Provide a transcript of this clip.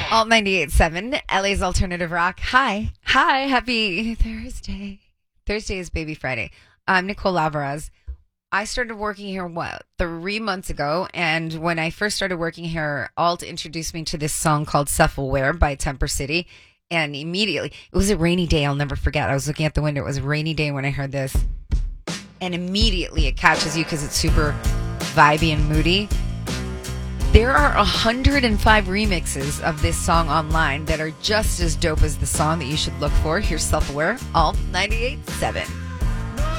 Alt 98.7, LA's Alternative Rock. Hi. Hi. Happy Thursday. Thursday is Baby Friday. I'm Nicole Alvarez. I started working here, 3 months ago? And when I first started working here, Alt introduced me to this song called Self-Aware by Temper City. And immediately, it was a rainy day. I'll never forget. I was looking at the window. It was a rainy day when I heard this. And immediately it catches you because it's super vibey and moody. There are 105 remixes of this song online that are just as dope as the song that you should look for. Here's Self-Aware, Alt 98.7.